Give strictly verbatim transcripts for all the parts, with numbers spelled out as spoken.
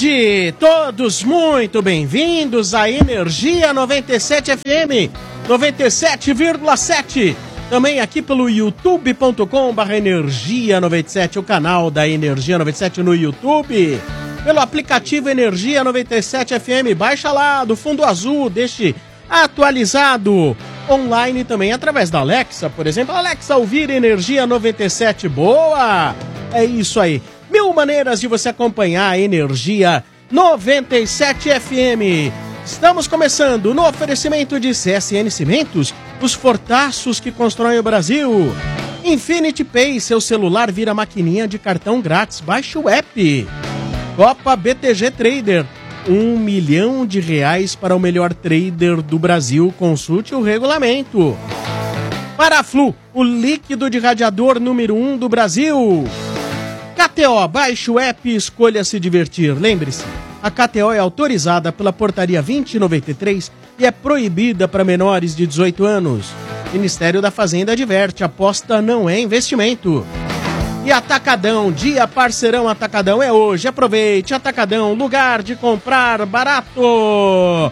tarde, todos muito bem-vindos à Energia noventa e sete F M, noventa e sete vírgula sete. Também aqui pelo youtube ponto com barra Energia noventa e sete, o canal da Energia noventa e sete no YouTube. Pelo aplicativo Energia noventa e sete F M, baixa lá do fundo azul, deixe atualizado. Online também através da Alexa, por exemplo. Alexa, ouvir Energia noventa e sete, boa! É isso aí. Mil maneiras de você acompanhar a Energia noventa e sete F M. Estamos começando no oferecimento de C S N Cimentos, os fortaços que constroem o Brasil. Infinity Pay, seu celular vira maquininha de cartão grátis. Baixe o app. Copa B T G Trader, um milhão de reais para o melhor trader do Brasil. Consulte o regulamento. Paraflu, o líquido de radiador número um do Brasil. K T O, baixe o app e escolha se divertir. Lembre-se, a K T O é autorizada pela portaria vinte noventa e três e é proibida para menores de dezoito anos. Ministério da Fazenda adverte, aposta não é investimento. E Atacadão, dia parceirão Atacadão é hoje. Aproveite, Atacadão, lugar de comprar barato.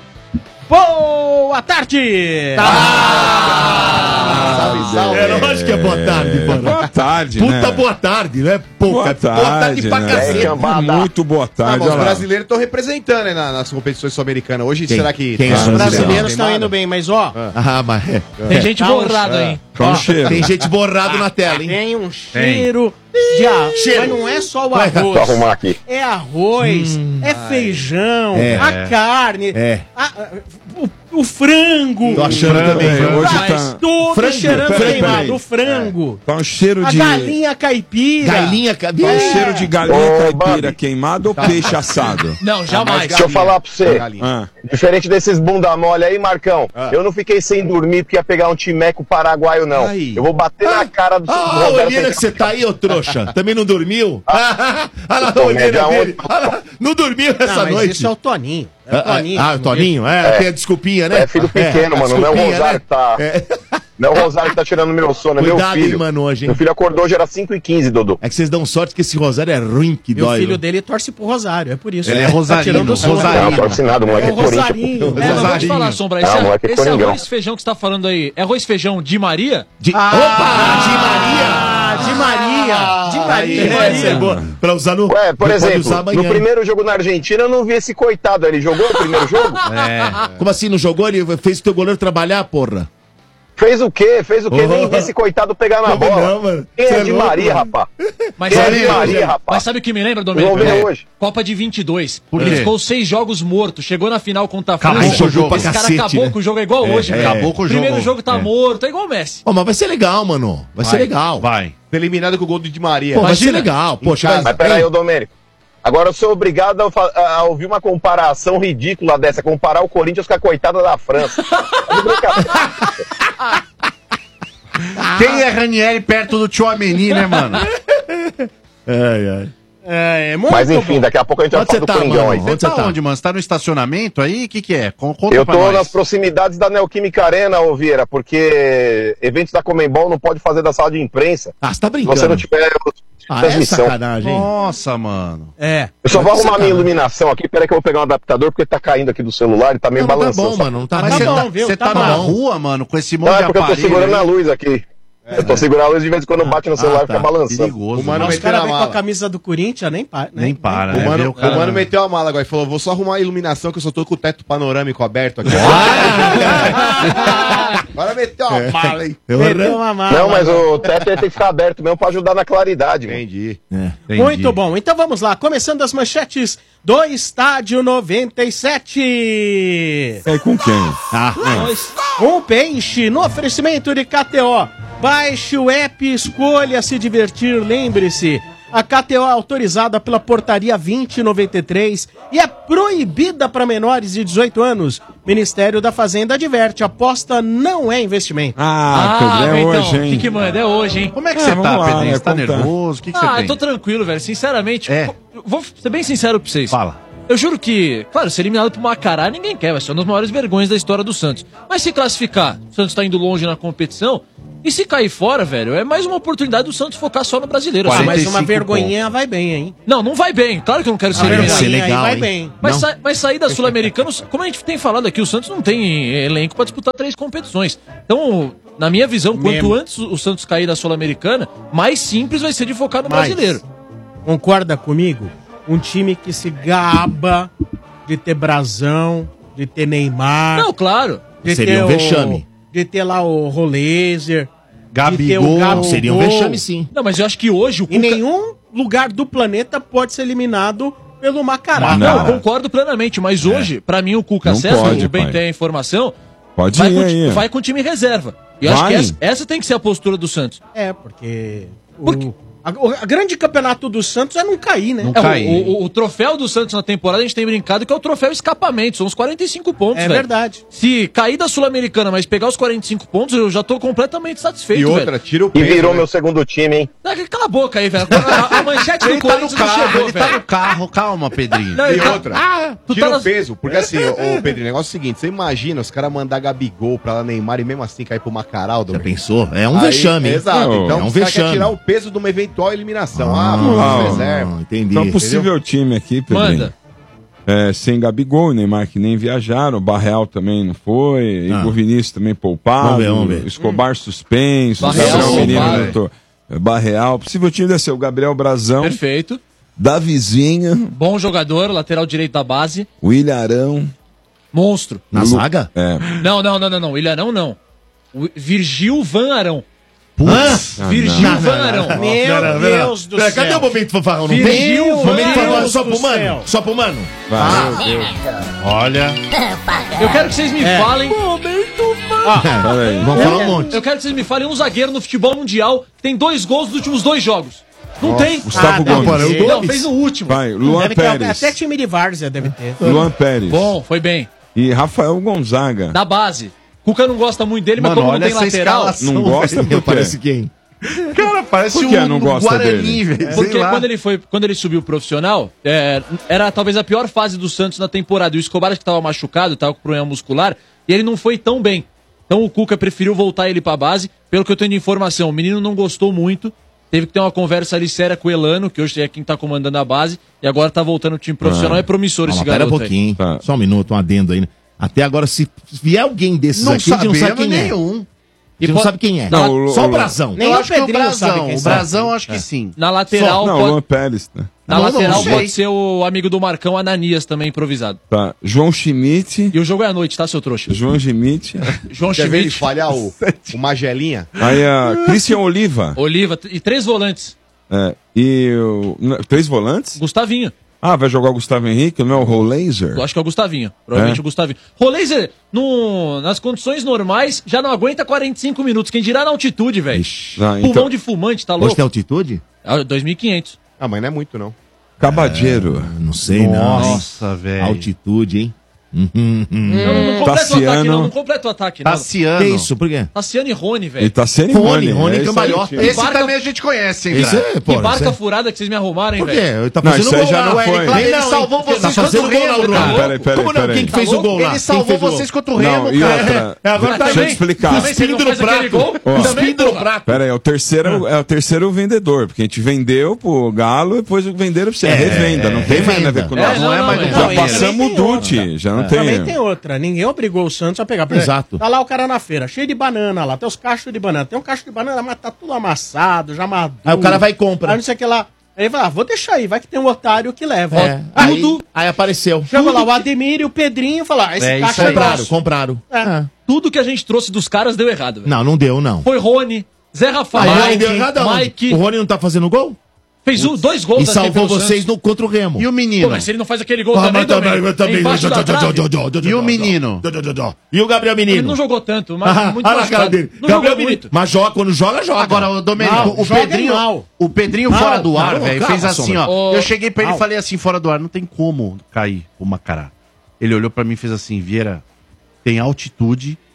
Boa tarde! Ah, salve, salve. É lógico que é boa tarde, mano. Boa tarde, Puta né? boa tarde, né? Pouca, Boa tarde, boa tarde pra né? cacete. É, muito boa tarde. Ah, mas os olha lá. brasileiros estão representando, né, na- nas competições sul-americanas. Hoje, Quem? será que... Quem tá- é Os brasileiro? brasileiros estão Queimada? indo bem, mas ó, Ah, mas é. Tem gente Tá, borrada aí. Com Ó, cheiro. tem gente borrado na tela, hein? tem um cheiro de arroz. Cheiro. Mas não é só o Vai, arroz. deixa eu arrumar aqui. É arroz, é feijão, É. a carne, É. a- o, o frango. Tô achando também. É, hoje Mas tá, tudo Frango, cheirando peraí, queimado. peraí. O frango. tá um cheiro A de... galinha caipira. Galinha, Tá um cadê? cheiro de galinha Ô, caipira Babi. queimado ou peixe assado? Não, jamais. Deixa eu falar pra você. Ah, Diferente desses bunda mole aí, Marcão, eu não fiquei sem dormir porque ia pegar um timeco paraguaio, não. Aí. Eu vou bater na cara do Ah, do a Roberto olheira que você tá aí, ô trouxa. Também não dormiu? Olha lá a Tô olheira média dele. Olha lá, não dormiu Não, essa mas noite. isso é o Toninho. É o Ah, Toninho. ah, o Toninho? É, tem a desculpinha, né? É filho pequeno, mano, não é o desculpinha, Rosário que tá... É. Não é o Rosário que tá tirando meu sono, é meu Cuidado, filho. hein, mano, hoje, hein? Meu filho acordou, já era cinco e quinze, Dodô. É que vocês dão sorte que esse Rosário é ruim que E o dói. filho viu? dele torce pro Rosário, é por isso. Ele é Tá rosarino, tirando o sono. rosarino. Não, torce nada, o moleque É é o Corinthians. Rosarinho. É, mas vou te falar, Sombra, esse, Ah, arroz- moleque é esse coringão. arroz e feijão que você tá falando aí, é arroz e feijão de Maria? De... Ah, Opa! De Maria! Ah, de Maria! De Maria! Aí, essa é boa. Pra usar no... Ué, por pode exemplo, usar amanhã, no hein? primeiro jogo na Argentina eu não vi esse coitado. Ele jogou o primeiro jogo? Como assim, não jogou? Ele fez o teu goleiro trabalhar, porra? Fez o quê? Fez o quê? Oh. Nem vi esse coitado pegar na Como bola. não, mano? Quem Cê é é de louco, Maria, mano. rapaz? Mas Quem é sabe, de Maria, rapaz? mas sabe o que me lembra, Domênico? Vamos ver É, hoje. Copa de vinte e dois. Por Ele quê? ficou seis jogos morto. Chegou na final contra a Acabou França. com o jogo. Esse cara Cacete, acabou né? com o jogo, é igual hoje, velho. acabou com o Primeiro jogo. jogo tá É. morto, é igual o Messi. Ó, mas vai ser legal, mano. Vai, ser legal. Vai. Foi eliminado com o gol do Di Maria. Pô, vai ser Imagina. legal. Poxa, Em casa. Mas peraí, ô Domênico. Agora eu sou obrigado a, fa- a ouvir uma comparação ridícula dessa. Comparar o Corinthians com a coitada da França. Tá de brincadeira. Quem é Ranieri perto do Tchouaméni, né, mano? Ai, ai. É, é muito Mas enfim, bom. daqui a pouco a gente vai Onde você falar do tá, Coringão mano? aí. Você Onde você tá tá? onde, mano? Você tá no estacionamento aí? O que que é? Con- Conta Eu pra tô nós. nas proximidades da Neoquímica Arena, ô Vieira, porque eventos da Comembol não pode fazer da sala de imprensa Ah, você tá se brincando. você não tiver Ah, é transmissão. sacanagem, hein? Nossa, mano. É. Eu só vou Mas arrumar você minha tá- iluminação aqui, peraí que eu vou pegar um adaptador, porque tá caindo aqui do celular e tá meio Não, não tá balançando. bom, mano. Não tá Mas tá você bom. bom, tá, viu? você Tá tá numa bom. rua, mano, com esse monte Não, de é porque eu tô aparelho segurando a aí? luz aqui. Eu tô segurando a luz de vez em quando bate no celular e Ah, tá. fica balançando. Perigoso. O mano mano. Os meteu caras na vêm com a mala. camisa do Corinthians, nem para. Nem para, O né? mano, Vê o cara- mano meteu a mala agora e falou: vou só arrumar a iluminação que eu só tô com o teto panorâmico aberto aqui. Agora meteu a mala, hein? Eu Meteu uma mala. Não, mas o teto ele tem que ficar aberto mesmo pra ajudar na claridade. mano. Entendi. Entendi. Muito bom. Então vamos lá, começando as manchetes do Estádio noventa e sete. é com quem? Ah, Um peixe no oferecimento de K T O. Baixe o app e escolha se divertir. Lembre-se, a K T O é autorizada pela portaria vinte noventa e três e é proibida para menores de dezoito anos. Ministério da Fazenda adverte, aposta não é investimento. Ah, Pedro, é então, hoje, o hein? que que manda? É hoje, hein? Como é que É, você vamos tá, lá, Pedrinho? né, Você tá contar. nervoso? O que que você Ah, tem? eu tô tranquilo, velho. Sinceramente, É. vou- vou ser bem sincero pra vocês. Fala. Eu juro que, claro, ser eliminado pro Macará ninguém quer, vai ser uma das maiores vergonhas da história do Santos. Mas se classificar, o Santos tá indo longe na competição, E se cair fora, velho, é mais uma oportunidade do Santos focar só no brasileiro. Ah, assim. mas uma quarenta e cinco vergonhinha vai bem, hein? Não, não vai bem. Claro que eu não quero ser A eliminado. vergonhinha legal, aí vai hein? bem. Mas, Não. sa mas sair da Sul-Americana, como a gente tem falado aqui, o Santos não tem elenco pra disputar três competições. Então, na minha visão, quanto Mesmo. antes o Santos cair da Sul-Americana, mais simples vai ser de focar no Mais. brasileiro. Concorda comigo? Um time que se gaba de ter Brasão, de ter Neymar, Não, claro. de Seria ter um o- vexame. de ter lá o Rolézer, de ter o Gabigol. Gabigol. Seria um vexame, sim. Não, mas eu acho que hoje o Em nenhum lugar do planeta pode ser eliminado pelo Macará. Não, Não. eu concordo plenamente, mas hoje, pra mim, o Cuca Não César, pode, o bem pai. tem a informação, Pode vai ir com, aí. vai com o time reserva. E eu acho Vai. que essa, essa tem que ser a postura do Santos. É, porque... o- Porque- a, o a grande campeonato do Santos é não cair, né? Não É, o- cair. o, o- o troféu do Santos na temporada, a gente tem brincado que é o troféu escapamento, são os quarenta e cinco pontos, É velho. verdade. Se cair da Sul-Americana, mas pegar os quarenta e cinco pontos, eu já tô completamente satisfeito, E outra, velho. tira o E peso, virou né? meu segundo time, hein? Ah, Cala a boca aí, velho. A, a manchete do Ele tá no Corinthians não carro, chegou, ele tá velho. no carro. Calma, Pedrinho. Não, E ele tá- outra, Ah, tu tira tá o nas- peso, porque assim, ô ô, Pedro, o negócio é o seguinte, você imagina os caras mandar Gabigol pra lá Neymar e mesmo assim cair pro Macaraldo? Já meu? pensou? É um Aí- vexame. hein? Exato, Não, então é um os caras querem vexame. tirar o peso de uma eventual eliminação. Ah, Ah, vamos não, reserva. não, entendi. Então, possível time aqui, Pedrinho. Manda. É, sem Gabigol, Neymar que nem viajaram, o Barreal também não foi, Ah. Igor Vinícius também poupado, Vamos ver, vamos ver. Escobar suspenso, Barreal Gabriel Menino poupado. não tô- é, Barreal, possível time deve ser o Gabriel Brazão, Perfeito. Davizinha, Bom jogador, lateral direito da base. William Arão. Monstro. Na Lu- zaga? É. Não, não, não, não, não. Ilharão não. O Virgil Van Arão. Putz. Virgil não. Van Arão. Meu Deus do Pera, céu. cadê o momento fanfarrão? Não Virgil tem? Van Momento fanfarrão Deus só do pro mano? céu. Só pro mano? Vai. Olha. Eu quero que vocês me É. falem. Peraí. Vamos falar um monte. Eu quero que vocês me falem um zagueiro no futebol mundial que tem dois gols nos últimos dois jogos. Não tem. Gustavo Ah, Gomes. Agora, o Não, Gomes. fez no último. Vai, Luan Deve ter alguém- Pérez. até time de Várzea deve ter. Luan Pérez. Bom, foi bem. E Rafael Gonzaga. Da base. Cuca não gosta muito dele, mas Mano, como não olha tem essa lateral. escalação. Não gosta velho. por quê? Parece quem? Cara, parece Por que um não gosta Guarani, dele? velho. Porque Sei lá. quando ele foi, quando ele subiu profissional, é, era talvez a pior fase do Santos na temporada. E o Escobar que estava machucado, estava com problema muscular, e ele não foi tão bem. Então o Cuca preferiu voltar ele pra base. Pelo que eu tenho de informação, o menino não gostou muito. Teve que ter uma conversa ali séria com o Elano, que hoje é quem tá comandando a base, e agora tá voltando o time profissional. Ah. É promissor esse Calma, pera um garoto aí. pouquinho, hein? Tá. Só um minuto, um adendo aí. né? Até agora, se vier alguém desses Não aqui, a gente não sabe sabemos quem é. nenhum. A gente não sabe quem é. Não, o- Só o- o Brasão. Nem Eu o acho que o Pedrinho sabe Brasão. quem O sabe. Brasão, acho que sim. Na lateral, Não, pode, Luan Pérez, né? na Não, não lateral sei. pode ser o amigo do Marcão, Ananias, também improvisado. Tá. João Schmidt. E o jogo é à noite, tá, seu trouxa? João Schmidt. João Quer ver ele Schmidt, falhar o, o Magelinha? Aí a Christian Oliva. Oliva e três volantes. É, e o, n- três volantes? Gustavinho. Ah, vai jogar o Gustavo Henrique, não é o Rollaser? Eu acho que é o Gustavinho. Provavelmente É? o Gustavinho. Roleiser, no, nas condições normais, já não aguenta quarenta e cinco minutos. Quem dirá na altitude, velho? Ah, Pulmão então, de fumante, tá Hoje louco? tem altitude? Ah, dois mil e quinhentos. Ah, mas não é muito, não. Cabadeiro. Não sei, não. hein? Nossa, velho. Altitude, hein? Uhum, uhum. Não, não, não completa o Tassiano. ataque, não. Não completa o ataque, não. Tassiano. Que isso? Por quê? Tassiano e Rony, Ele velho. tá sendo Rony, Rony Cambalhota. Esse Barca- também a gente conhece, hein, Isso cara? é, pô. Que barca isso é- furada que vocês me arrumaram, hein, Por quê? velho? Ele tá Não, fazendo isso aí gol já lá. não Ué, foi. ele claro, Ele ele salvou Tá vocês fazendo contra o gol lá, Remo, Bruno. cara. Peraí, peraí, Como não? peraí. Quem que Tá fez o louco? gol lá? Ele Quem salvou fez o gol? vocês contra o Não, Remo, e cara. outra. É, agora tá Deixa eu bem. explicar. Também se ele não Cuspindo faz no aquele prato. gol, Ó. também, Cuspindo no porra. prato. Pera aí, é o terceiro, é o terceiro vendedor, porque a gente vendeu pro Galo e depois venderam pra você. É, revenda, não tem mais nada a ver com É, nós. não é mais mas- do Já Não, e passamos o também tem Dutti, já não Também tem. tem outra. Ninguém obrigou o Santos a pegar. Por exemplo, Exato. Tá lá o cara na feira, cheio de banana lá. Tem os cachos de banana. Tem um cacho de banana, mas tá tudo amassado, já maduro. Aí o cara vai e compra. Aí não sei o que lá. Aí ele fala, ah, vou deixar aí, vai que tem um otário que leva. É. Ó, Aí, Tudo. aí apareceu. Chegou lá o Ademir e o Pedrinho e falaram, ah, esse É isso caixa aí. é Compraram, nosso. compraram. É. É. Tudo que a gente trouxe dos caras deu errado, velho. Não, não deu, não. Foi Rony, Zé Ah, Rafael, o Rony deu errado aonde? Mike, O Rony não tá fazendo gol? fez um, dois gols E assim salvou pelo vocês Santos. no, contra o Remo. E o Pô, menino? mas se ele não faz aquele gol Ah, também, mas também, Domênico, mas também. embaixo da trave, E o menino? E o Gabriel ele Menino? não jogou tanto, mas Ah, muito olha a cara machucado. dele. Não Gabriel jogou Menino. muito. Mas joga, quando joga, joga. Agora, o Domênico, Mal, o joga Pedrinho, mal. o Pedrinho Mal, fora do ar, mal, velho, calma, fez assim, Sombra. ó. Ô, Eu cheguei pra ele e mal. falei assim, fora do ar, não tem como cair o Macará. Ele olhou pra mim e fez assim, Vieira, tem altitude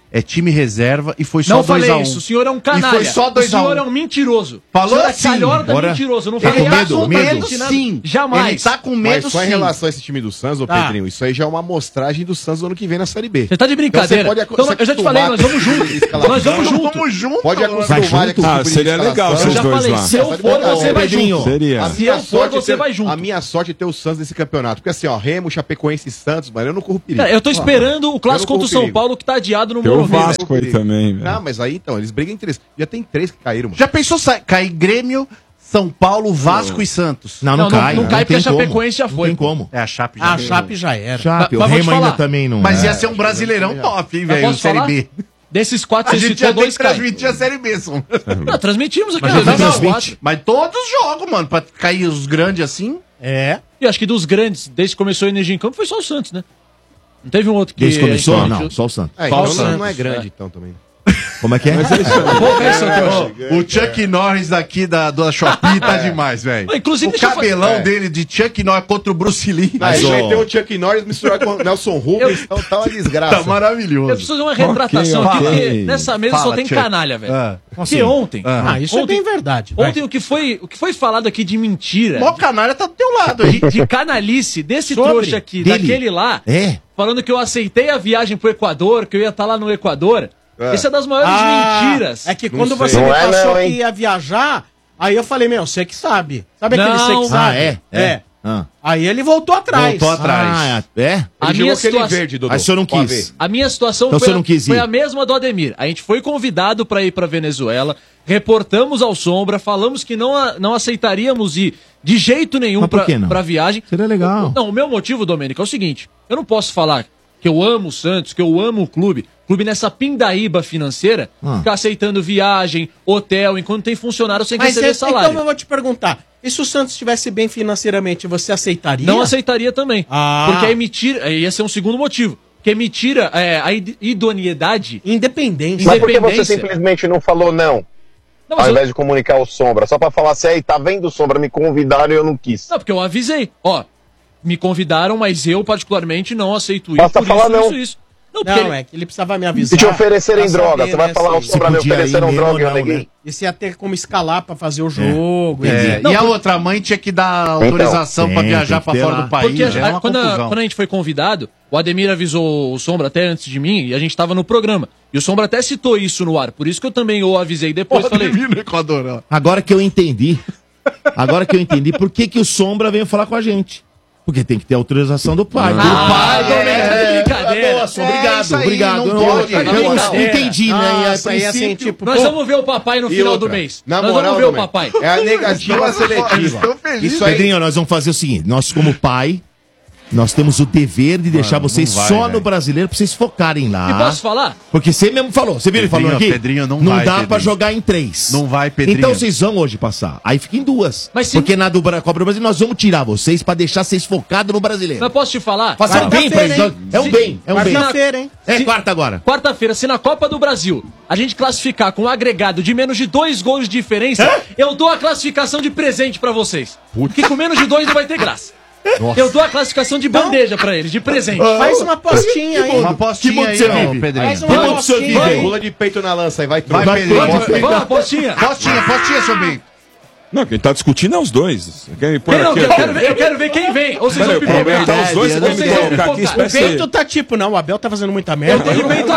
é time reserva e foi só Não dois falei a um. isso, o senhor é um canalha. E foi só dois a um. O senhor é um mentiroso. Falou o senhor assim, é calhorda agora- mentiroso. Eu não Ele falei tá isso. com medo, sim. Jamais. Ele tá com Mas medo, só em sim. relação a esse time do Santos, ô Tá. Pedrinho, isso aí já é uma amostragem do Santos no ano que vem na Série B. Você tá de brincadeira. Então, você Então, pode eu já te falei, nós vamos junto. Nós vamos junto. Vamos junto. Pode mano. acostumar Vai com esse junto? tipo Ah, de seria legal escalação. Eu vocês já dois falei, lá. se eu for, você vai Pedrinho. junto. Seria. A Se minha eu for, sorte é você ter- vai junto. A minha sorte é ter o Santos nesse campeonato. Porque assim, ó, Remo, Chapecoense e Santos, mano, eu não corro perigo. Cara, eu tô esperando o clássico Eu não contra o corro São perigo. Paulo que tá adiado no Tem o Morumbi. Vasco aí também, velho. Não, mas aí então, eles brigam entre eles. Já tem três que caíram, mano. Já pensou sa- cair Grêmio, São Paulo, Vasco e Santos? Não, não, Não, não- cai. não cai porque tem a Chapecoense como. já foi. Não tem como. É, a Chape A já Chape já era. Chape, o Mas vou te Remo ainda falar. também não. Mas é. ia ser um brasileirão top, hein, Mas velho? posso Série falar? B. Desses quatro, A você gente citou ia ter dois que caem. transmitir a Série B, São. Não, transmitimos aqui. Mas nós não vamos transmite. quatro. Mas todos os jogos, mano, pra cair os grandes assim. É. E acho que dos grandes, desde que começou a Energia em Campo, foi só o Santos, né? Não teve um outro que... Desde que começou? a gente- Não, só o Santos. É, Qual então o não, Santos? não é grande, É. então, também. Como é que é? Pô, é, seu trouxa. O Chuck Norris daqui da, da Shopee tá demais, velho. Inclusive, O deixa eu fa- cabelão É. dele de Chuck Norris contra o Bruce Lee. Aí Mas, vai ó, ter o Chuck Norris misturado com o Nelson Rubens, então tá uma desgraça. Tá maravilhoso. Eu preciso fazer uma retratação Ok, aqui, ok. porque nessa mesa Fala, só tem Tchê. canalha, velho. Ah. Porque ontem, Ah, isso é ontem, bem verdade. vai. ontem o que foi, o que foi falado aqui de mentira, Mó canalha tá do teu lado aí. de, de canalice desse Sobre? trouxa aqui, Dele? daquele lá, É. falando que eu aceitei a viagem pro Equador, que eu ia estar lá no Equador. Isso é das maiores Ah, mentiras. É que quando sei. você Não me é passou não, hein? que ia viajar, aí eu falei, meu, você que sabe. Sabe aquele Não. você que sabe? Ah, é? É. Ah. Aí ele voltou atrás. Voltou atrás. Ah, é? A Ele minha jogou aquele situação- verde, Dodô. Aí o senhor não Pode quis. ver. A minha situação Então foi, você a, não quis ir? foi a mesma do Ademir. A gente foi convidado para ir para Venezuela, reportamos ao Sombra, falamos que não, a- não aceitaríamos ir de jeito nenhum Mas por que não? para a viagem. Seria legal. Não, o meu motivo, Domênico, é o seguinte: eu não posso falar que eu amo o Santos, que eu amo o clube, clube nessa pindaíba financeira, Ah. ficar aceitando viagem, hotel, enquanto tem funcionário sem Mas receber é, salário. então eu vou te perguntar, e se o Santos estivesse bem financeiramente, você aceitaria? Não aceitaria também. Ah. Porque aí me tira. Aí ia ser um segundo motivo. Porque me tira é, a id- idoneidade. Independência. Mas por que você Independência. simplesmente não falou não? Não, mas Ao eu- invés de comunicar o Sombra, só pra falar assim, aí, tá vendo, Sombra, me convidaram e eu não quis. Não, porque eu avisei. Ó, me convidaram, mas eu, particularmente, não aceito isso. Basta por falar isso, não. isso, isso. Não, porque Não, ele- é que ele precisava me avisar. Se te oferecerem pra droga, saber, você vai né, falar, o se- Sombra me podia ir ofereceram mesmo droga e eu ou não, neguei. né? E se ia ter como escalar pra fazer o jogo. É, Não, e a por- outra mãe tinha que dar autorização Tem, pra tem viajar que pra ter fora lá. do país. Porque a- é uma quando, a, confusão. quando a gente foi convidado, o Ademir avisou o Sombra até antes de mim e a gente tava no programa. E o Sombra até citou isso no ar. Por isso que eu também o avisei depois. Falei, no Equador, ó. Agora que eu entendi. Agora que eu entendi por que, que o Sombra veio falar com a gente. Porque tem que ter autorização do pai. Do Ah, pai, Domênico, é brincadeira. Nossa, É, obrigado, isso aí, obrigado. não Eu, pode, eu- não eu pode. entendi, né? E a Nossa, aí assim, princípio- tipo, nós pô, vamos ver o papai no E final outra, do mês. Na nós moral, vamos ver o Domênico, papai. é a negativa seletiva. Estou feliz. Isso aí, Pedrinho, nós vamos fazer o seguinte: nós, como pai, nós temos o dever de deixar Mano, vocês não vai, só velho. no brasileiro pra vocês focarem lá. E posso falar? Porque você mesmo falou, você viu ele Pedrinho, falando aqui? Pedrinho, não não vai, dá Pedrinho. pra jogar em três. Não vai, Pedrinho. Então vocês vão hoje passar. Aí fica em duas. Mas se- Porque na do Bra- Copa do Brasil nós vamos tirar vocês pra deixar vocês focados no brasileiro. Mas posso te falar? Faça um bem pra Quarta-feira, eles. É um Se- bem, é um bem. Quarta-feira, hein? É Se- quarta agora. Quarta-feira, se na Copa do Brasil a gente classificar com um agregado de menos de dois gols de diferença, eu dou a classificação de presente pra vocês. Porque com menos de dois não vai ter graça. Eu dou a classificação de bandeja pra eles, de presente. Faz uma apostinha aí. Uma apostinha Que mundo aí, você ó, vive? Pedrinho. Faz Que uma mundo você vive apostinha aí? aí. pula de peito na lança aí, vai Vai, trocar. Pedrinho. Vamos, vamos, apostinha. Postinha, postinha, seu bem. Não, quem tá discutindo é os dois. Quem põe Quem não, aqui, eu, aqui. quero ver, eu quero ver quem vem. Ou vocês Peraí, vão o problema pipocar. tá os dois, você Ou tem que vocês vão colocar aqui, pipocar. O espécie- peito tá tipo, não, o Abel tá fazendo muita Eu merda. tô de peito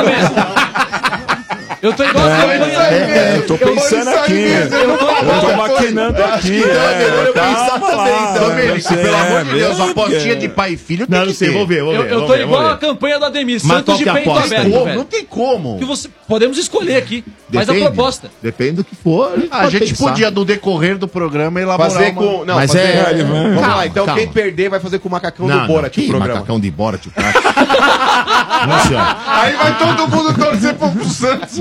aberto. Eu tô igual a campanha. É, eu tô pensando aqui. Eu tô Eu tô maquinando aqui. É, calma lá. Domênico, eu sei, pelo é, amor de Deus, mesmo uma apostinha que- de pai e filho tem Não, que não sei, ter. vou ver, vou Eu, ver. eu vou tô ver, igual vou a ver. campanha do Ademir. Mas Santos qual de que é a peito aposta? aberto, Como? velho. Não tem como. Que você, podemos escolher aqui. Faz a Depende. proposta. Depende do que for. A pode gente pensar. podia, no decorrer do programa, elaborar Fazer uma... com. Não, Mas fazer, é- ele vai- Vamos Calma, lá, então calma. quem perder vai fazer com o macacão Não, do Borat não, o que programa. macacão de Borat, o cara. Não, senhora. Aí vai todo mundo torcer pro pro Santos, Não,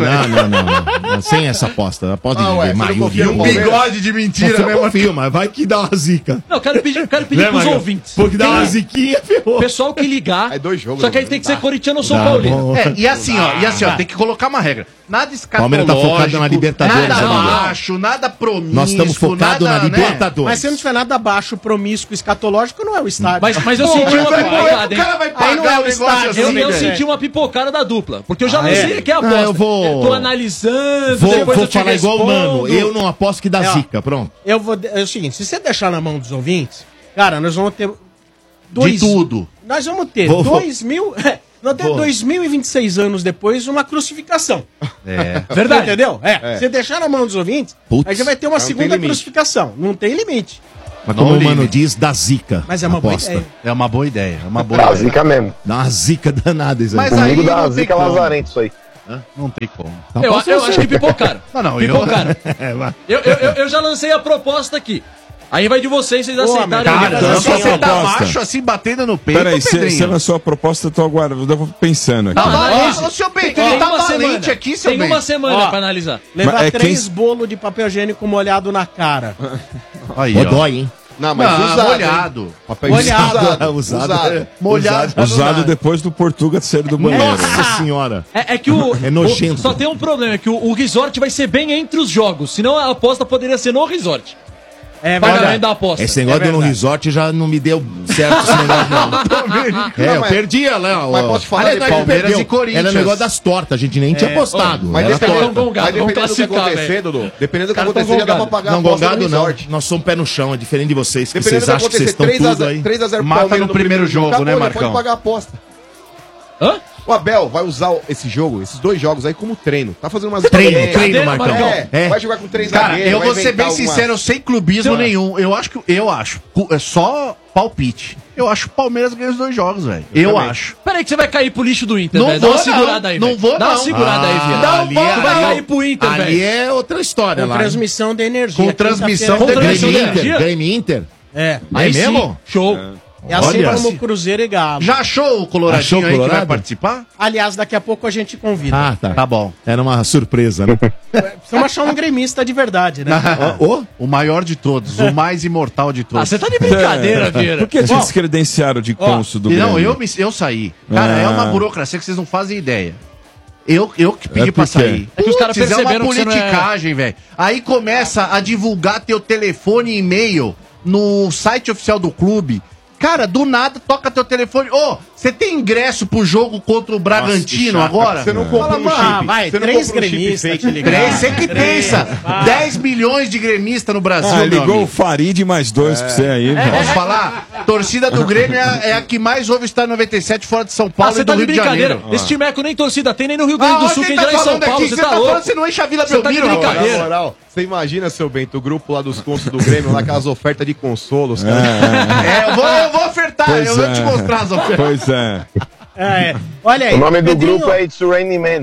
Não, não, não, não. Sem essa aposta. Aposta Ah, de ué, você não Maio. confia no Um Palmeiras? bigode de mentira, né, Não mano? filma, vai que dá uma zica. Não, eu quero pedir, eu quero pedir Né, pros Magal? ouvintes. Porque dá uma Quem- ziquinha, ferrou. Pessoal que ligar. Aí dois jogos, Só que aí não tem que dá. ser corintiano ou São Tá Paulino. bom. É, e assim, ó, e assim, ó, tem que colocar uma regra. Nada Palmeiras tá escatológico, focado na Libertadores, nada né, Magal? baixo, nada promíscuo, Nós estamos focados nada, na né? Libertadores. Mas se não tiver nada baixo, promíscuo, escatológico, não é o estádio. Mas, mas eu Pô, senti mas uma aí, pô, pipocada, o cara hein? vai Aí não é pagar o o negócio estádio, assim, Eu, eu velho. senti uma pipocada da dupla. Porque eu já Ah, não é? sei que é a aposta. Ah, eu vou- tô analisando, Vou, depois vou eu te falar igual o respondo. Mano. Eu não aposto que dá É, ó. zica. Pronto. Eu vou. É o seguinte, se você deixar na mão dos ouvintes, cara, nós vamos ter. Dois, De tudo. Nós vamos ter Vou- vou- dois mil. Nós temos Vou. dois mil e vinte e seis anos depois uma crucificação. É. Verdade. Entendeu? É. Se você deixar na mão dos ouvintes, Putz. aí já vai ter uma Não tem segunda limite. crucificação. Não tem limite. Mas Não como o ligue. Mano diz, dá zica. Mas é uma boa aposta. ideia. É uma boa ideia, é uma boa Dá ideia. zica mesmo. Dá uma zica danada isso aí. Mas aí Comigo dá não uma tem zica como. lazarenta isso aí. Não tem como. Eu, eu acho que pipocaram. Não, não, eu- pipocaram. É, vai. Eu, eu, eu, eu já lancei a proposta aqui. Aí vai de vocês, vocês Pô, aceitarem. mas Cara, Mas então, assim, se você ó, tá proposta. macho assim, batendo no peito, Peraí, você Pedrinho. lançou a proposta, eu tô aguardando, eu tô pensando aqui. Não, Ó, analise. ô, seu bem, Tem ele tá uma valente semana. aqui, seu Tem bem. uma semana Ó. pra analisar. Levar Mas é três quem- bolos de papel higiênico molhado na cara. Aí, Ó, ó. dói, hein? Não, mas Não, usado. molhado. hein? Papel Molhado. usado. Usado. Usado. Molhado. Usado depois do Portuga sair do banheiro. Nossa senhora. É, é que o, É nojento. o- Só tem um problema, é que o, o resort vai ser bem entre os jogos. Senão a aposta poderia ser no resort. É Pagamento verdade. da aposta. Esse negócio É de ir no verdade. resort já não me deu certo esse negócio, não. É, eu mas- perdi ela. mas posso falar de não, Palmeiras perdeu. e Corinthians. Era o negócio das tortas, a gente nem tinha apostado. Mas Era dependendo, torta. Gongado, mas vamos dependendo do que classificar, acontecer, Dudu, dependendo do que Cara, tão acontecer, já dá pra gongado. pagar Não, a aposta gongado no não. resort. Nós somos pé no chão, é diferente de vocês, que Dependendo vocês do que acham que vocês acontecer, estão tudo aí. três a zero Mata no primeiro jogo, né, já Marcão? Pode pagar a aposta. Hã? O Abel vai usar o- esse jogo, esses dois jogos aí como treino. Tá fazendo umas Treino, experiências. treino, Marcão. Marcão. É, É. vai jogar com três Cara, zagueiros, eu vai vou ser bem inventar alguma- sincero, sem clubismo Então, nenhum. Eu acho que. Eu acho. cu- É só palpite. Eu acho que o Palmeiras ganha os dois jogos, velho. Eu, também. acho. Peraí que você vai cair pro lixo do Inter, Não velho. Dá vou, uma segurada não. aí, Não velho. vou, Dá uma não. segurada aí, velho. Não ali vou, é- Tu vai não. cair pro Inter, Ali velho. é outra história Com lá. transmissão de energia. Com transmissão Quinta-feira. de transmissão Grêmio de energia? Inter. Grêmio Inter. É. Aí É sim, mesmo? Show. É assim Olha. como Cruzeiro e Galo. Já achou o Coloradinho Achou o aí que vai Colorado? participar? Aliás, daqui a pouco a gente convida. Ah, tá. Tá bom. Era uma surpresa, né? Precisamos achar um gremista de verdade, né? Ô, O maior de todos, o mais imortal de Ah, todos. você tá de brincadeira, Vieira. Por que te Bom, descredenciaram de ó, cônsul do E não, Grêmio? eu, me, eu saí. Cara, Ah. é uma burocracia que vocês não fazem ideia. Eu, eu que pedi É pra por quê? sair. É que os caras Putz, perceberam é uma que você não é- politicagem, velho. Aí começa a divulgar teu telefone e e-mail no site oficial do clube. Cara, do nada toca teu telefone. Ô, você tem ingresso pro jogo contra o Bragantino Nossa, que chato. agora? Você não compra Fala, um mano, chip. Ah, vai, Você não três compra um chip gremistas fake. te ligaram. Três, você que pensa. dez milhões de gremistas no Brasil, Ah, meu ligou o amigo. Farid mais dois pra você aí, velho. Posso falar? Torcida do Grêmio é, a- é a que mais ouve estar noventa e sete fora de São Ah, Paulo você e do tá de Rio de brincadeira. Janeiro. Esse Timeco nem torcida tem, nem no Rio Grande do Ah, Sul, quem quem tá dirá em São falando Paulo, aqui? você Você tá tá falando, louco. você não enche a Vila Você tá de Belmiro, brincadeira. rapaz. Na moral, você imagina, seu Bento, o grupo lá dos cônsulos do Grêmio, lá aquelas ofertas de consolo, os caras. É, eu vou, eu vou ofertar, Pois eu vou é. te mostrar as ofertas. Pois é. É, olha aí. O nome do Pedrinho, grupo é It's Raining Man.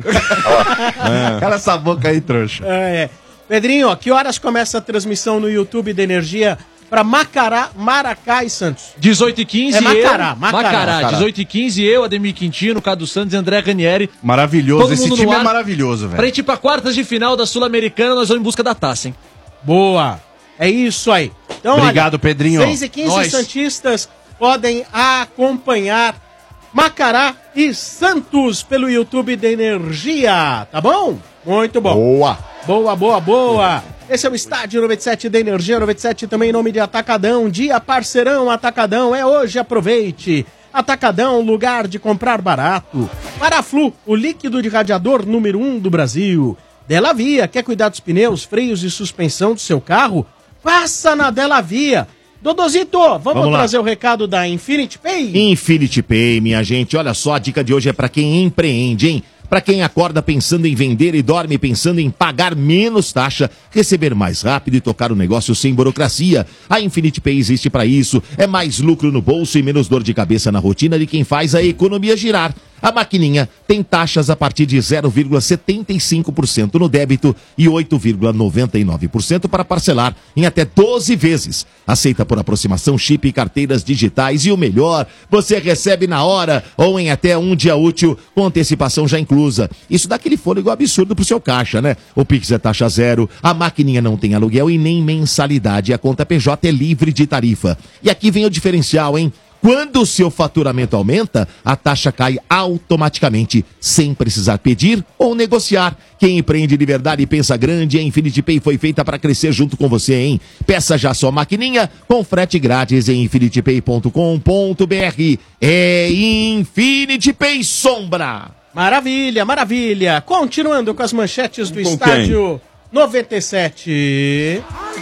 Cala essa boca aí, trouxa. É, Pedrinho, ó, que horas começa a transmissão no YouTube da Energia pra Macará, Maracá e Santos? dezoito e quinze, É Macará, eu, Macará. Macará. dezoito e quinze, eu, Ademir Quintino, Cadu Santos e André Ranieri. Maravilhoso, Todo esse mundo no time é ar. maravilhoso, Pra velho. gente ir pra quartas de final da Sul-Americana, nós vamos em busca da taça, hein? Boa. É isso aí. Então, Obrigado, Pedrinho. seis e quinze Nós. Santistas podem acompanhar Macará e Santos pelo YouTube da Energia, tá bom? Muito bom. Boa! Boa, boa, boa. Esse é o Estádio noventa e sete da Energia, noventa e sete também em nome de Atacadão. Dia parceirão Atacadão, é hoje, aproveite. Atacadão, lugar de comprar barato. Paraflu, o líquido de radiador número um do Brasil. Dela Via, quer cuidar dos pneus, freios e suspensão do seu carro? Passa na Dela Via. Dodozito, vamos, Vamos lá. trazer o recado da Infinity Pay? Infinity Pay, minha gente. Olha só, a dica de hoje é pra quem empreende, hein? Pra quem acorda pensando em vender e dorme pensando em pagar menos taxa, receber mais rápido e tocar o negócio sem burocracia. A Infinity Pay existe pra isso. É mais lucro no bolso e menos dor de cabeça na rotina de quem faz a economia girar. A maquininha tem taxas a partir de zero vírgula setenta e cinco por cento no débito e oito vírgula noventa e nove por cento para parcelar em até doze vezes. Aceita por aproximação, chip e carteiras digitais. E o melhor, você recebe na hora ou em até um dia útil com antecipação já inclusa. Isso dá aquele fôlego absurdo pro seu caixa, né? O Pix é taxa zero, a maquininha não tem aluguel e nem mensalidade. A conta P J é livre de tarifa. E aqui vem o diferencial, hein? Quando o seu faturamento aumenta, a taxa cai automaticamente, sem precisar pedir ou negociar. Quem empreende de verdade e pensa grande, a Infinity Pay foi feita para crescer junto com você, hein? Peça já sua maquininha com frete grátis em infinity pay ponto com ponto b r. É Infinity Pay Sombra. Maravilha, maravilha. Continuando com as manchetes do Com estádio noventa e sete.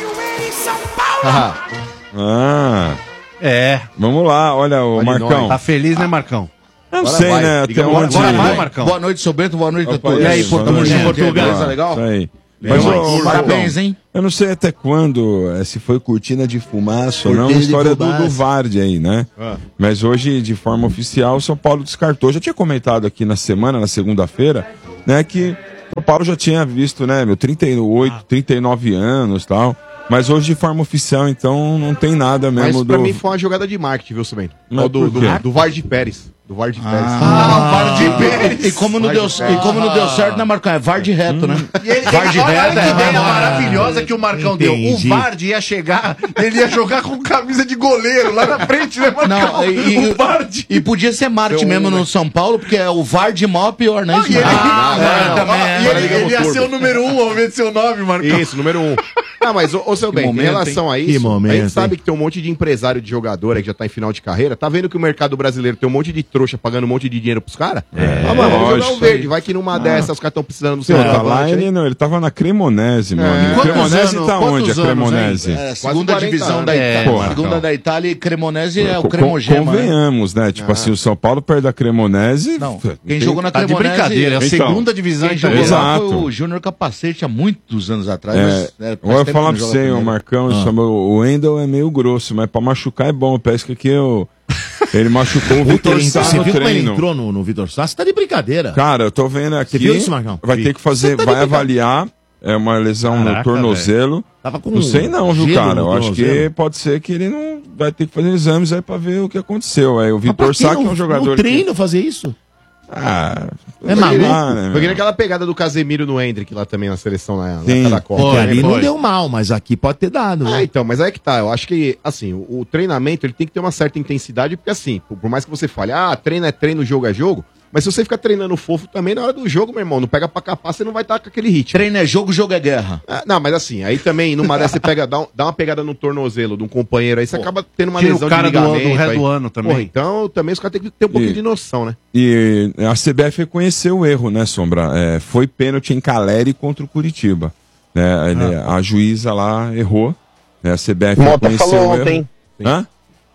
Ah, É. vamos lá, olha o Olha Marcão. Tá feliz, né, Marcão? Eu não Agora sei, vai, né? diga Tem um agora, monte de... agora vai, Marcão. Boa noite, seu Bento. Boa noite a Opa, todos. E aí, boa Portugal, noite. Portugal, Beleza, legal? Isso aí. Legal. Mas, ô, Parabéns, Marcão, hein? Eu não sei até quando, eh, se foi cortina de fumaça ou não, a Cortina de história do, fumaça. do Vardy aí, né? Ah. Mas hoje, de forma oficial, o São Paulo descartou. Já tinha comentado aqui na semana, na segunda-feira, né, que o São Paulo já tinha visto, né, meu, trinta e oito, trinta e nove anos e tal. Mas hoje, de forma oficial, então, não tem nada mesmo Mas pra do... mim foi uma jogada de marketing, viu, Subento? Mas Do, do, por quê? do Vardy Pérez. Do Vardy Pérez. Ah, Vardy Pérez. E como não, deu, e como não deu certo, né, Marcão? É Vardy reto, né? E ele, Vardy olha, olha reto, que é, ideia vai, vai. maravilhosa que o Marcão Entendi. deu. O Vardy ia chegar, ele ia jogar com camisa de goleiro lá na frente, né, Marcão? Não, e, o Vardy. e podia ser marketing mesmo no São Paulo, porque é o Vardy mó pior, né? E ele, Ah, não, é, não, também ó, é. e ele, ligamos ele ia turbo. ser o número um ao invés de ser o nove, Marcão. Isso, número um. Ah, mas, ô, ô seu bem, em momento, relação a Que isso, momento, a gente hein? sabe que tem um monte de empresário de jogador aí que já tá em final de carreira. Tá vendo que o mercado brasileiro tem um monte de trouxa pagando um monte de dinheiro pros caras? É, ah, mano, vamos jogar lógico. um verde. Vai que numa dessas os caras estão precisando do Pô, tá lá, centroavante, ele, hein? não, ele tava na Cremonese, meu É. amigo. Quantos Cremonese anos- tá quantos onde, a anos, Cremonese? hein? É, segunda quarenta divisão anos. da É, Itália. Marcão. segunda da Itália e Cremonese é o Co- Cremogema. né? Convenhamos, né? Tipo assim, o São Paulo perde a Cremonese. Não, f- quem tem- jogou na Tá de Cremonese... brincadeira, é a Então, segunda divisão Quem italiana. jogou lá Exato. foi o Júnior Capacete há muitos anos atrás. É, mas, é, faz eu vou tempo falar que pra não você, joga o primeiro. Marcão, isso, o Wendel é meio grosso, mas pra machucar é bom. Parece que aqui eu, ele machucou o Vitor Você Sá viu no como ele treino. entrou no, no Vitor Sá? Você tá de brincadeira. Cara, eu tô vendo aqui. Você viu isso, Marcão? Vai Vi. ter que fazer, Você tá de vai brincadeira. avaliar. É uma lesão no Caraca, tornozelo. Tava com Não sei não, viu, gelo cara? no Eu acho que tornozelo. pode ser que ele não vai ter que fazer exames aí pra ver o que aconteceu. Aí o Mas pra Vitor que Sá, que é no- um jogador. No treino fazer isso? Que... Ah, É maluco? lá, né, Foi que nem meu? aquela pegada do Casemiro no Hendrick lá também na seleção na, na Sim. época da Copa. Porque ali não foi. deu mal, mas aqui pode ter dado. Ah, né? então, mas aí que tá. Eu acho que, assim, o, o treinamento ele tem que ter uma certa intensidade, porque assim, por, por mais que você fale, ah, treino é treino, jogo é jogo, mas se você ficar treinando fofo também, na hora do jogo, meu irmão, não pega pra capar, você não vai estar com aquele ritmo. Treino é jogo, jogo é guerra. Ah, não, mas assim, aí também, numa dessas, você pega, dá, um- dá uma pegada no tornozelo de um companheiro, aí você acaba tendo uma Tira lesão o cara de do, do ligamento. ré aí. do ano também. Porra, então, também os caras têm que ter um pouquinho E- de noção, né? E a C B F reconheceu o erro, né, Sombra? É, foi pênalti em Caleri contra o Curitiba. Né? Ele- A juíza lá errou. Né? A C B F O Mota reconheceu falou o erro. ontem. Hã?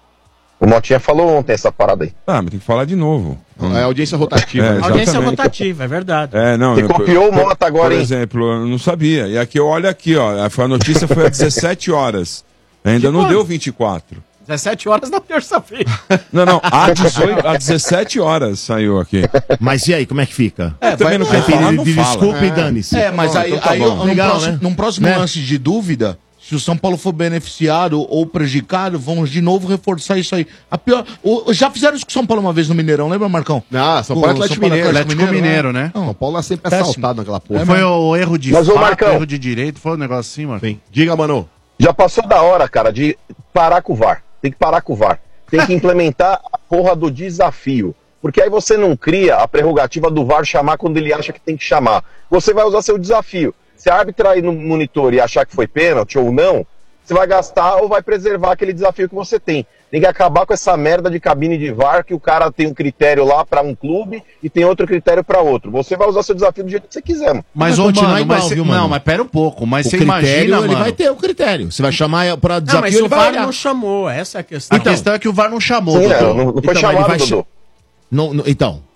O Motinha falou ontem essa parada aí. Ah, mas tem que falar de novo. É audiência rotativa. É, né? Audiência exatamente. rotativa, é verdade. É, não, Você eu- copiou o por- Mota agora, Por hein? exemplo, eu não sabia. E aqui eu olho aqui, ó. A a notícia foi às dezessete horas. Ainda não deu vinte e quatro. dezessete horas na terça-feira. Não, não, às dezoito, às dezessete horas saiu aqui. Mas e aí, como é que fica? É, também não quer Pedir falar, não fala. desculpa e dane-se. É, mas bom, aí, então tá aí bom. num, Legal, próximo, né? num próximo Né? lance de dúvida, se o São Paulo for beneficiado ou prejudicado, vamos de novo reforçar isso aí. A pior, o- já fizeram isso com o São Paulo uma vez no Mineirão, lembra, Marcão? Não, São O Paulo é Atlético São Paulo Mineiro. Atlético Mineiro, né? São Paulo é sempre Péssimo. assaltado naquela porra. Foi o erro de Mas, ô, fato, Marcão. erro de direito, foi um negócio assim, mano. Sim. Diga, mano. Já passou da hora, cara, de parar com o V A R. Tem que parar com o V A R. Tem que implementar a porra do desafio. Porque aí você não cria a prerrogativa do V A R chamar quando ele acha que tem que chamar. Você vai usar seu desafio. Se a árbitra aí no monitor e achar que foi pênalti ou não, você vai gastar ou vai preservar aquele desafio que você tem. Tem que acabar com essa merda de cabine de V A R que o cara tem um critério lá pra um clube e tem outro critério pra outro. Você vai usar seu desafio do jeito que você quiser, mano. Mas, Vai ô, continuar mano, igual, mas cê- viu, mano? não, mas pera um pouco. Mas O você critério, imagina, ele mano. vai ter o critério. Você vai chamar para Não, desafio, mas ele o vai V A R olhar. não chamou, essa é a questão. A questão é que o V A R não chamou, Sim, Dodô. não, não foi Então, ele chamado, vai Dodô. Não, não- então,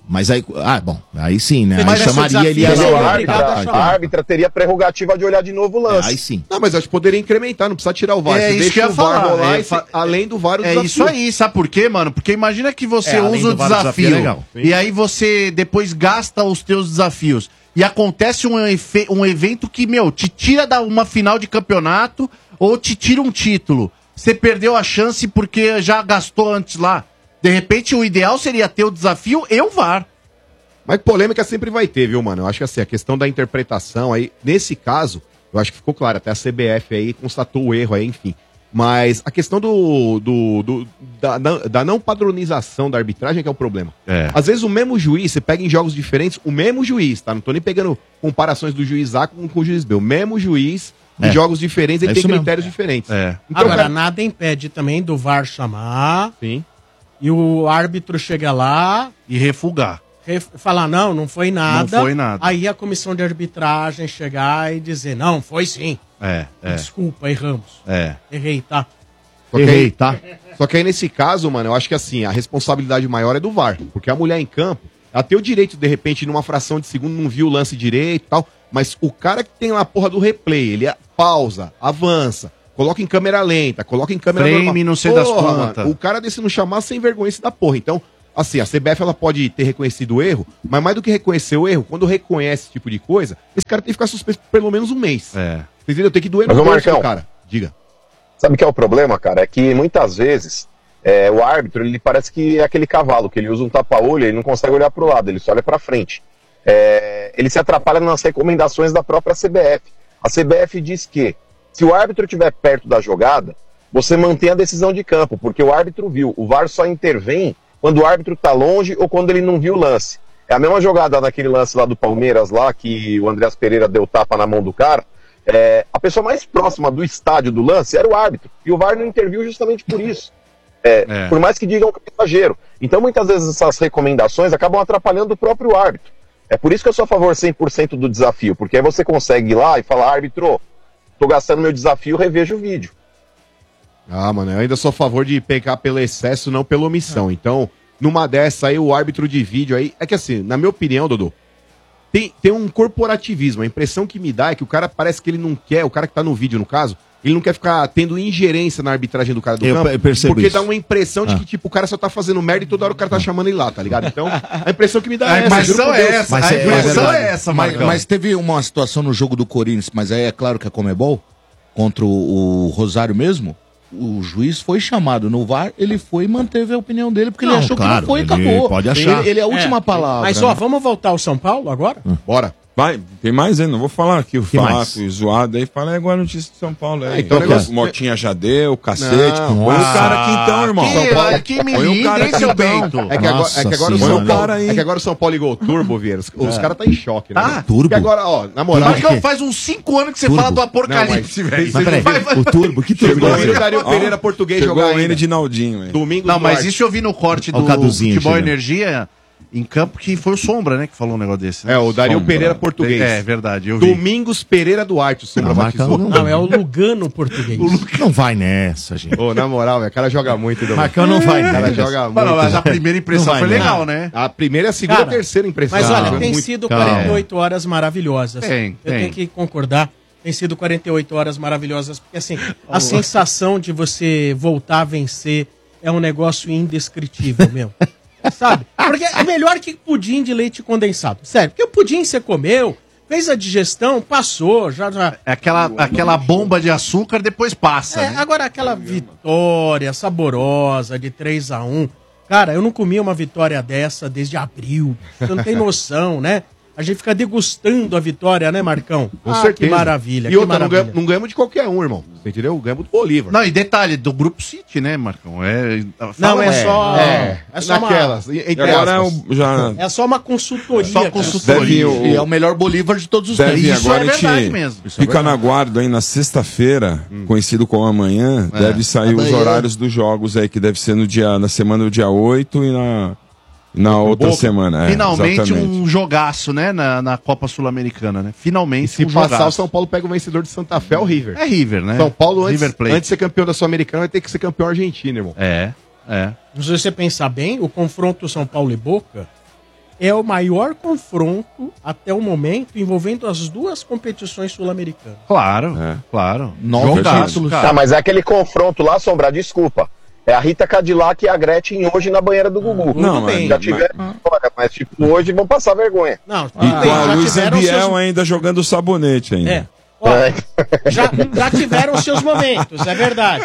Mas aí, ah, bom, aí sim, né? Mas Aí chamaria ele a a árbitra, a árbitra teria a prerrogativa de olhar de novo o lance. Aí sim. Não, mas acho que poderia incrementar, não precisa tirar o VAR. É Você isso deixa que eu ia o VAR falar. rolar É, e fa- você- além do VAR o É desafio. isso aí, sabe por quê, mano? Porque imagina que você É, além usa o do VAR, o desafio desafio, é legal. e aí você depois gasta os teus desafios. E acontece um, efe- um evento que, meu, te tira da uma final de campeonato ou te tira um título. Você perdeu a chance porque já gastou antes lá. De repente, o ideal seria ter o desafio e o VAR. Mas polêmica sempre vai ter, viu, mano? Eu acho que assim, a questão da interpretação aí, nesse caso, eu acho que ficou claro, até a C B F aí constatou o erro aí, enfim. Mas a questão do, do, do- da, da- da não padronização da arbitragem que é o problema. É. Às vezes o mesmo juiz, você pega em jogos diferentes, o mesmo juiz, tá? Não tô nem pegando comparações do juiz A com, com o juiz B. O mesmo juiz, em É. jogos diferentes, ele É tem isso mesmo. critérios diferentes. É. Então, Agora, cara, nada impede também do VAR chamar sim. e o árbitro chega lá, E refugar. ref- falar, não, não foi nada. Não foi nada. Aí a comissão de arbitragem chegar e dizer, não, foi sim. É, é, Desculpa, erramos. é. Errei, tá? Só que, Errei, aí, tá? só que aí, nesse caso, mano, eu acho que assim, a responsabilidade maior é do VAR. Porque a mulher em campo, ela tem o direito, de repente, numa fração de segundo, não viu o lance direito e tal. Mas o cara que tem lá a porra do replay, ele a- pausa, avança, coloca em câmera lenta, coloca em câmera Frame, normal. não sei das Porra, quantas. mano, o cara desse não chamar sem vergonha esse da porra. Então, assim, a C B F ela pode ter reconhecido o erro, mas mais do que reconhecer o erro, quando reconhece esse tipo de coisa, esse cara tem que ficar suspenso por pelo menos um mês. É. Você entendeu? Tem que doer Mas, no ô, bolso do Marcão, cara. Diga. Sabe o que é o problema, cara? É que muitas vezes é, o árbitro, ele parece que é aquele cavalo, que ele usa um tapa-olho e ele não consegue olhar pro lado, ele só olha pra frente. É, ele se atrapalha nas recomendações da própria C B F. A C B F diz que, se o árbitro estiver perto da jogada, você mantém a decisão de campo, porque o árbitro viu. O VAR só intervém quando o árbitro tá longe ou quando ele não viu o lance. É a mesma jogada naquele lance lá do Palmeiras, lá, que o Andreas Pereira deu tapa na mão do cara. É, a pessoa mais próxima do estádio do lance era o árbitro. E o VAR não interviu justamente por isso. É, É. Por mais que digam que é exagero. Então, muitas vezes, essas recomendações acabam atrapalhando o próprio árbitro. É por isso que eu sou a favor cem por cento do desafio. Porque aí você consegue ir lá e falar, árbitro, tô gastando meu desafio, reveja o vídeo. Ah, mano, eu ainda sou a favor de pecar pelo excesso, não pela omissão. Então, numa dessa aí, o árbitro de vídeo aí. É que assim, na minha opinião, Dodô, tem, tem um corporativismo. A impressão que me dá é que o cara parece que ele não quer, o cara que tá no vídeo, no caso, ele não quer ficar tendo ingerência na arbitragem do cara do Eu campo. pe- percebo porque isso. dá uma impressão de Ah. que, tipo, o cara só tá fazendo merda e toda hora o cara tá chamando ele lá, tá ligado? Então, a impressão que me dá A é essa. juro impressão por é Deus. essa. Mas a é- é impressão verdade. é essa, Mas, Marcão. mas teve uma situação no jogo do Corinthians, mas aí é claro que é Comebol, contra o, o Rosário mesmo. O juiz foi chamado no VAR, ele foi e manteve a opinião dele, porque Não, ele achou claro, que não foi e ele acabou. pode achar. Ele, ele é a última palavra. Mas, ó, né? vamos voltar ao São Paulo agora? Bora. Vai, tem mais ainda, não vou falar aqui o Que fato mais? e zoado aí, fala aí agora a notícia de São Paulo aí. Ah, então Então, o negócio- o Motinha já deu, o cacete. Não, Põe o nossa. cara aqui então, irmão. Que, São Paulo- que me Põe o liga, cara hein, aqui seu então. Bento? É que agora, Nossa é que agora o senhora. São Põe o Paulo, cara aí. é que agora o São Paulo ligou o turbo, Vieira. Os, os caras tá em choque, né? Ah, turbo? Porque agora, ó, na moral. Marcão, faz uns cinco anos que você Turbo. fala do apocalipse, Não, mas- velho. Mas peraí, Vai, vai. o turbo, que turbo? Chegou o Brasil? Dario Pereira Ó, português Chegou jogar o N ainda. de Naldinho, hein? Domingo Não, do mas Norte. isso eu vi no corte Ó o do Caduzinho Futebol chegando. Energia em campo, que foi o Sombra, né, que falou um negócio desse. né? É, o Dario Sombra. Pereira português. É, verdade, eu vi. Domingos Pereira Duarte, o Sombra Não, batizou. Marcão Não, é o Lugano português. Não vai nessa, gente. Ô, na moral, velho, o cara joga muito. Domingos. Marcão não vai O cara nessa. joga muito. Mas, não, mas a primeira impressão Não vai, foi né? legal, né? A primeira, a segunda e a Cara, terceira impressão. Mas olha, Foi tem muito- sido calma. quarenta e oito horas maravilhosas. Tem, Eu tem. tenho que concordar. Tem sido quarenta e oito horas maravilhosas. Porque, assim, a sensação de você voltar a vencer é um negócio indescritível, meu. Sabe? Porque é melhor que pudim de leite condensado. Sério, porque o pudim você comeu, fez a digestão, passou, já... já... É aquela, aquela bomba de açúcar, depois passa. É, né? agora aquela vitória saborosa de três a um. Cara, eu não comi uma vitória dessa desde abril. Você não tem noção, né? A gente fica degustando a vitória, né, Marcão? Com Ah, certeza. Que maravilha, E que outra, não, maravilha. ganhamos, não ganhamos de qualquer um, irmão. Você entendeu? Ganhamos do Bolívar. Não, e detalhe, do Grupo City, né, Marcão? É, Não, fala- é só... É, É só uma, naquelas. E Entre agora é aspas. o, já é só uma consultoria. Só cara. consultoria. deve ir o- E é o melhor Bolívar de todos os Deve tempos. ir Isso agora, é a gente verdade mesmo. fica na guarda aí na sexta-feira, conhecido como amanhã, deve sair os Amanhã. horários dos jogos aí, que deve ser no dia, na semana do dia oito e na, na outra Boca. semana. é, Finalmente exatamente. um jogaço, né, na, na Copa Sul-Americana, né? Finalmente E se um passar, jogaço. o São Paulo pega o vencedor de Santa Fé, o River. É River, né? São Paulo, antes, River Plate. antes de ser campeão da Sul-Americana, vai ter que ser campeão argentino, irmão. É, é. Se você pensar bem, o confronto São Paulo e Boca é o maior confronto até o momento envolvendo as duas competições sul-americanas. Claro, É. claro. Nove Jogaço, títulos. cara. Tá, mas é aquele confronto lá, Sombra, desculpa. É a Rita Cadillac e a Gretchen hoje na banheira do Gugu. Não, bem. Já tiveram história, mas tipo, hoje vão passar vergonha. Não, tudo E bem, com a já Luiz tiveram Ambiel seus... ainda jogando sabonete ainda. É. Ó, já, já tiveram seus momentos, é verdade.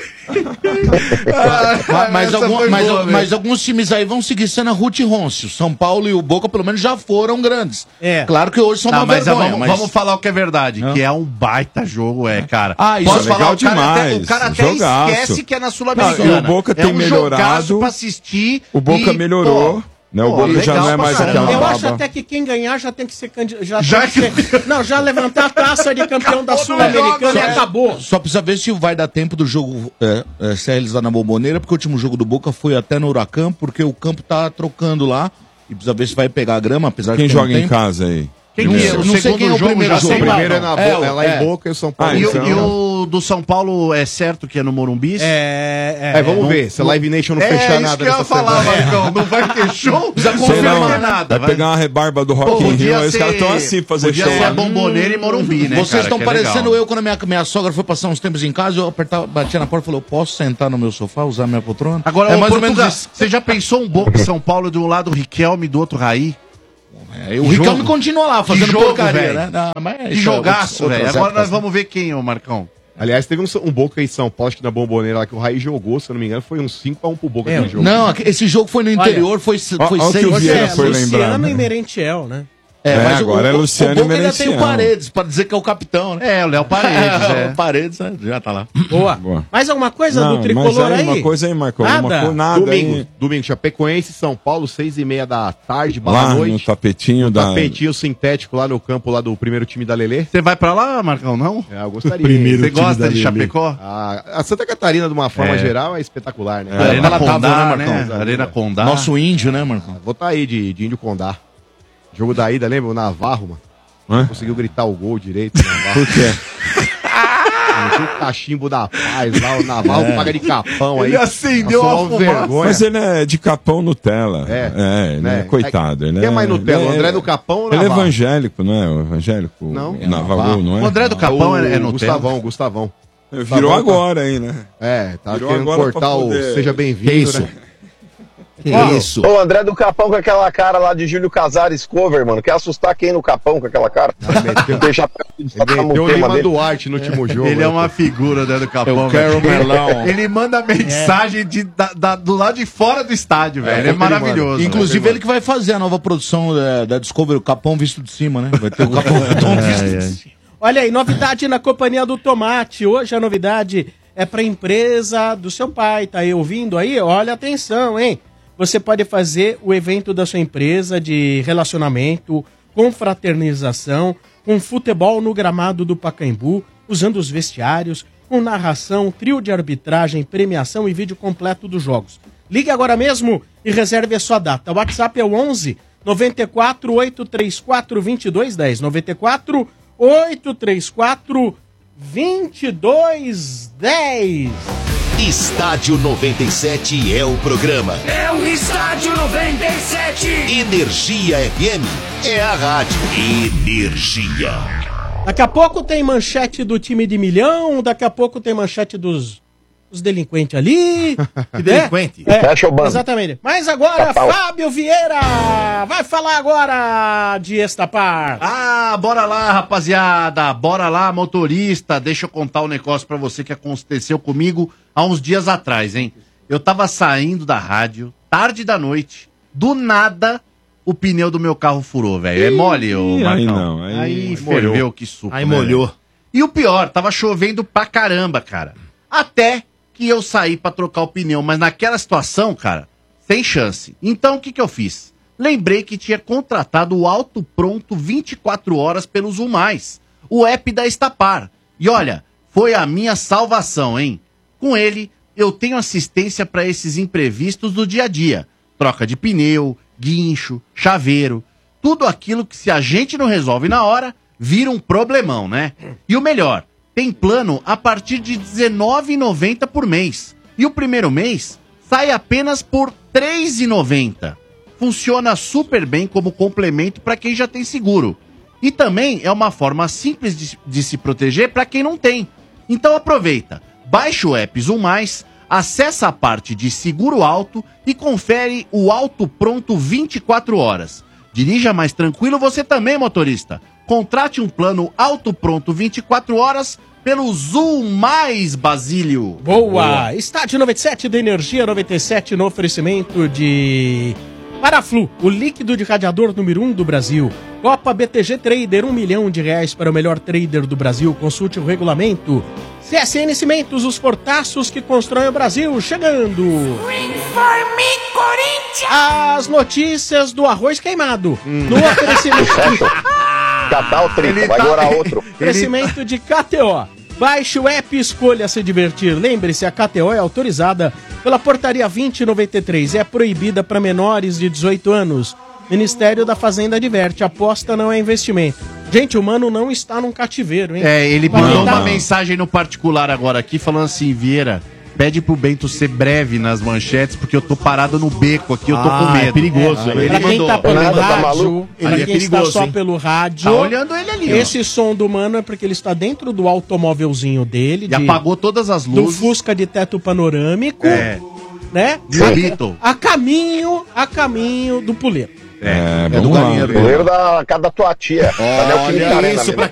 Mas, mas, Essa algum- foi mas- boa, velho. mas alguns times aí vão seguir sendo a Ruth e Ronce. O São Paulo e o Boca, pelo menos, já foram grandes. É. Claro que hoje são Não, uma mas, vergonha. vamos, mas... vamos falar o que é verdade, que é um baita jogo, é, cara. Ah, isso Posso é legal o cara até, demais, o cara até jogaço. esquece que é na Não, Sul-Americana. e o Boca é tem um melhorado. jogaço pra assistir. O Boca e, melhorou. pô, Né? O pô, Boca já legal não é pra mais caramba. aquela Eu acho baba. até que quem ganhar já tem que ser candidato. Já, Já tem que ser- Não, já levantar a taça de campeão da Sul-Americana e acabou. Só precisa ver se vai dar tempo do jogo é, é, ser realizado na Bomboneira, porque o último jogo do Boca foi até no Huracan, porque o campo tá trocando lá. E precisa ver se vai pegar a grama, apesar Quem de que joga não em casa aí? Quem Não que sei- é? O não sei segundo quem é o jogo primeiro já jogo. sei O lá. primeiro é, na É, Bo- é lá é. em Boca e o São Paulo. Ah, E, em o- São e Paulo. o do São Paulo é certo que é no Morumbi? É, É, vamos ver. Se a Live Nation não É fechar isso nada que eu ia nessa falar, semana. Marcão. Não vai ter show? Precisa Sei confirmar não, nada. vai pegar uma rebarba do Pô, Rock in Rio, podia aí os ser- caras estão assim fazer podia show. ser lá. a Bomboneira e Morumbi, né, Vocês cara, estão que é parecendo legal. eu quando a minha, minha sogra foi passar uns tempos em casa, eu apertava, batia na porta e falei, eu posso sentar no meu sofá, usar minha poltrona? Agora, é ô, mais ou Portugal, menos isso. você já pensou um Boca e São Paulo de um lado o Riquelme e do outro Raí? É, o Riquelme continua lá fazendo Que jogo, porcaria, velho. né? Não, mas Que isso é jogaço, outras- velho. outras Agora nós épocas, vamos ver quem, ô Marcão. Aliás, teve um, um Boca em São Paulo, acho que na Bomboneira lá que o Raí jogou, se eu não me engano, foi um cinco a um pro Boca É, aquele jogo. Não, aqui- esse jogo foi no interior, foi, Ó, foi ó que seis. o Hoje Vieira é foi Luciano lembrado. e Merentiel, né? É, mas agora é Luciano o Boca e ainda tem o Merentiel. Paredes, pra dizer que é o capitão, né? É, o Léo Paredes, é. o Paredes, né? Já tá lá. Boa. Boa. Mais alguma coisa Não, do tricolor mas aí? Uma coisa aí, Marcão. Nada? Uma coisa, nada Domingo, aí. domingo, Chapecoense, São Paulo, seis e meia da tarde, Lá barra no noite. tapetinho da... Tapetinho sintético lá no campo lá do primeiro time da Lelê. Você vai pra lá, Marcão, não? É, eu gostaria. Primeiro Você time gosta da de Lelê. Chapecó? A, a Santa Catarina, de uma forma É. geral, é espetacular, né? É, Arena Palatável, Condá, né, né? Marcão? Arena Condá. Nosso índio, né, Marcão? Vou estar aí de, de Índio Condá. Jogo da ida, lembra? O Navarro, mano. Hã? Conseguiu gritar o gol direito. O Navarro. Por quê? Tinha o cachimbo da paz lá, o Navarro paga de capão aí. Ele acendeu Passou a uma fumaça. vergonha. Mas ele é de capão Nutella. É. É, ele né? é coitado. Ele Quem é mais ele Nutella? O é- André do Capão ou o Ele é Navarro? evangélico, não é? O evangélico? Não. O Navarro, não é? O André do Capão é, é o Nutella. Gustavão, Gustavão. Virou Tá bom, agora aí, né? É, tá Virou querendo agora pra cortar o poder- Seja Bem-vindo, Que isso? né? Que Ó, isso? O André do Capão com aquela cara lá de Júlio Casares cover, mano. Quer assustar quem no Capão com aquela cara? meteu- Deixa Ele meteu o Lima Duarte no último jogo. Ele é né? uma figura, né, do Capão. Eu quero velho. melão. Ele manda mensagem de, da- da- do lado de fora do estádio, velho. Ele é ele manda. maravilhoso. Inclusive ele que vai fazer a nova produção é, da Discovery, o Capão visto de cima, né? Vai ter o Capão Redondo visto de cima. Olha aí, novidade na Companhia do Tomate. Hoje a novidade é para a empresa do seu pai. Tá aí ouvindo aí? Olha, atenção, hein? Você pode fazer o evento da sua empresa de relacionamento, confraternização, com futebol no gramado do Pacaembu, usando os vestiários, com narração, trio de arbitragem, premiação e vídeo completo dos jogos. Ligue agora mesmo e reserve a sua data. O WhatsApp é o onze, noventa e quatro, oitocentos e trinta e quatro, vinte e dois dez. noventa e quatro, oitocentos e trinta e quatro, vinte e dois dez. Estádio noventa e sete é o programa. É o Estádio noventa e sete. Energia F M é a rádio. Energia. Daqui a pouco tem manchete do time de milhão, daqui a pouco tem manchete dos, dos delinquentes ali. Que delinquente? É, Fecha o banco. exatamente. Mas agora, Capau. Fábio Vieira vai falar agora de Estapar. Ah, bora lá, rapaziada. Bora lá, motorista. Deixa eu contar um negócio pra você que aconteceu comigo há uns dias atrás, hein? Eu tava saindo da rádio, tarde da noite, do nada, o pneu do meu carro furou, velho. É mole, ô Ih, Marcão? aí não, aí- Aí molhou. ferveu que suco. Aí né, molhou. velho? E o pior, tava chovendo pra caramba, cara. Até que eu saí pra trocar o pneu, mas naquela situação, cara, sem chance. Então, o que que eu fiz? Lembrei que tinha contratado o Auto Pronto vinte e quatro horas pelo Zoom Mais, o app da Estapar. E olha, foi a minha salvação, hein? Com ele, eu tenho assistência para esses imprevistos do dia a dia. Troca de pneu, guincho, chaveiro, tudo aquilo que se a gente não resolve na hora, vira um problemão, né? E o melhor, tem plano a partir de dezenove reais e noventa centavos por mês. E o primeiro mês sai apenas por três reais e noventa centavos. funciona super bem como complemento para quem já tem seguro. E também é uma forma simples de, de se proteger para quem não tem. Então aproveita, baixa o app Zoom Mais, acessa a parte de seguro auto e confere o Auto Pronto vinte e quatro horas. Dirija mais tranquilo você também, motorista. Contrate um plano Auto Pronto vinte e quatro horas pelo Zoom Mais, Basílio. Boa! Boa. Estádio noventa e sete da Energia noventa e sete no oferecimento de Paraflu, o líquido de radiador número um do Brasil. Copa B T G Trader, um milhão de reais para o melhor trader do Brasil. Consulte o regulamento. C S N Cimentos, os portaços que constroem o Brasil, chegando. Informe Corinthians. As notícias do arroz queimado. Hum. No oferecimento... Catar o trinta, vai tá... orar outro. Oferecimento de K T O. Baixe o app e escolha se divertir. Lembre-se, a K T O é autorizada pela Portaria vinte noventa e três. É proibida para menores de dezoito anos. Ministério da Fazenda adverte, aposta não é investimento. Gente, o mano não está num cativeiro, hein? É, ele mandou uma mensagem no particular agora aqui, falando assim, Vieira, pede pro Bento ser breve nas manchetes, porque eu tô parado no beco aqui, eu tô ah, com medo. É perigoso. É, ele pra quem mandou. Tá pelo Nada, rádio, tá pra quem é está só hein? Pelo rádio... Tá olhando ele ali, Esse ó. Som do mano é porque ele está dentro do automóvelzinho dele. E de, apagou todas as luzes. Do Fusca de teto panorâmico. É. Né? A, a caminho, a caminho do puleiro. É, é do galinheiro. Puleiro da casa da tua tia. Olha isso, pra